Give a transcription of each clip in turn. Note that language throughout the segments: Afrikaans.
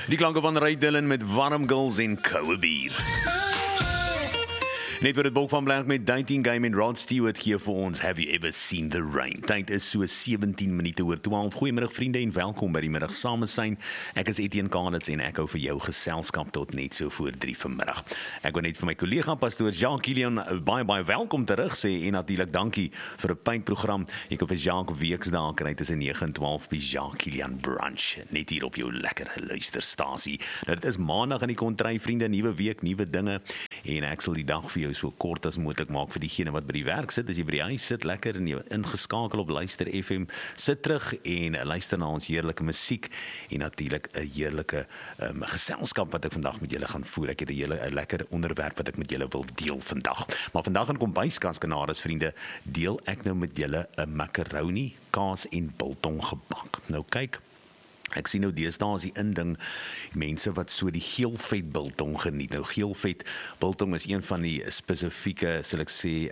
Die klanke van Ray Dillon met Warm Girls en koue bier. Net vir het bulk van blank met Dating Game en Rod Stewart gee vir ons Have You Ever Seen the Rain? Tyd is so 17 minute oor 12. Goeiemiddag vriende en welkom by die middag samesyn. Ek is Etienne Kalitz en ek hou vir jou geselskap tot net so voor 3 vanmiddag. Ek wil net vir my kollega pastoor Jacques Kilian baie welkom terug sê en natuurlik dankie vir 'n pyntprogram. Jy kan vir Jacques weksdae kry tussen 9 en 12 by Jacques Kilian Brunch. Net hier op jou lekker luisterstasie. Nou dit is maandag in die kontry vriende, nuwe week, nuwe dinge en ek sal die dag vir jou so kort as moontlik maak vir diegene wat by die werk sit. As jy by die huis sit, lekker en jy ingeskakel op Luister FM, sit terug en luister na ons heerlike musiek en natuurlik 'n heerlike geselskap wat ek vandag met julle gaan voer. Ek het 'n lekker onderwerp wat ek met julle wil deel vandag. Maar vandag in Kombuiskaskanades vriende, deel ek nou met julle 'n macaroni, kaas en biltong gebak. Nou kyk, ek sien nou deesdae is die inding mense wat so die geelvet biltong geniet. Nou geelvet biltong is een van die spesifieke, sal ek sê,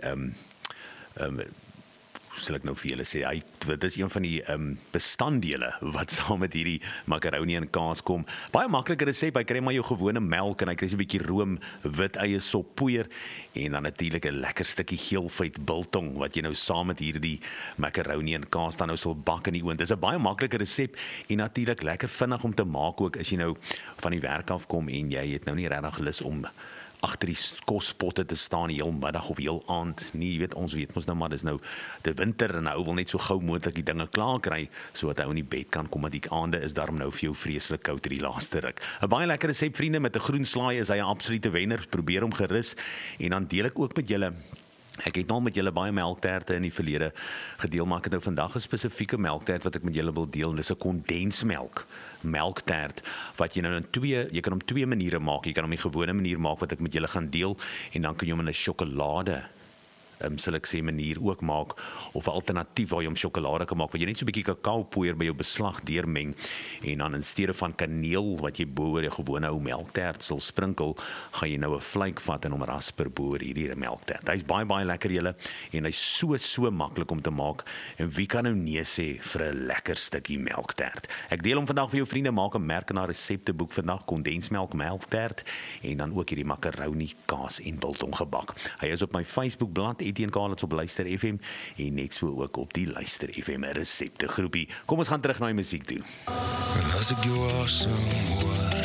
sal ek nou vir julle sê, dit is een van die bestanddele wat saam met hierdie macaroni en kaas kom. Baie maklike resep, hy kry maar jou gewone melk en hy kry so 'n bietjie room, wit eie sop, poeier en dan natuurlik 'n lekker stukkie geelvet biltong wat jy nou saam met hierdie macaroni en kaas dan nou sal bak in die oond. Dis 'n baie maklike resep en natuurlik lekker vinnig om te maak ook as jy nou van die werk af kom en jy het nou nie regtig lus om agter die kospotte te staan die heel middag of heel aand. Nee, jy weet, ons weet mos nou maar, dis nou die winter en ou wil net so gou moontlik die dinge klaar kry, sodat hy in die bed kan kom, want die aande is daarom nou vir jou vreeslik koud hierdie laaste ruk. 'n Baie lekker resep vriende, met 'n groen slaai is hy 'n absolute wenner, probeer hom gerus, en dan deel ek ook met julle. Ek het nou met julle baie melkterte in die verlede gedeel, maar ek het nou vandag 'n spesifieke melktert wat ek met julle wil deel. Dis 'n kondensmelk melktert wat jy nou jy kan hom twee maniere maak. Jy kan hom die gewone manier maak wat ek met julle gaan deel en dan kan jy hom in 'n sjokolade sal ek sê manier ook maak, of 'n alternatief waar jy om sjokolade kan maak, waar jy net so 'n bietjie kakaopoeier by jou beslag deurmeng en dan in steede van kaneel wat jy bo oor die gewone ou melktert sal sprinkel, gaan jy nou 'n vlyk vat en hom rasper bo oor hierdie melktert. Hy's baie lekker julle en hy's so maklik om te maak en wie kan nou nee sê vir 'n lekker stukkie melktert. Ek deel hom vandag vir jou vriende, maak 'n merk in haar resepteboek vandag, kondensmelk melktert en dan ook hierdie macaroni, kaas en biltong gebak. Hy is op my Facebookblad Etienne Kalitz op Luister FM en net so ook op die Luister FM resepte groepie. Kom ons gaan terug na die musiek toe. As ek jou asem hoor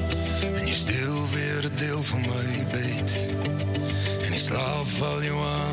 en jy stil weer 'n deel van my bed en die slaap val jou aan